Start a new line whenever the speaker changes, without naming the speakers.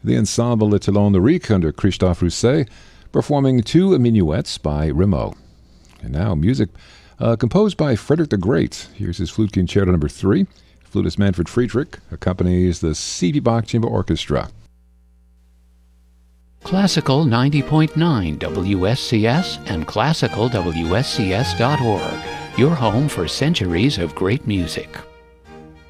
The Ensemble Le Talon Lyrique under Christophe Rousset, performing two minuets by Rameau. And now music composed by Frederick the Great. Here's his flute concerto number 3. Flutist Manfred Friedrich accompanies the C.V. Bach Chamber Orchestra.
Classical 90.9 WSCS and classicalwscs.org, your home for centuries of great music.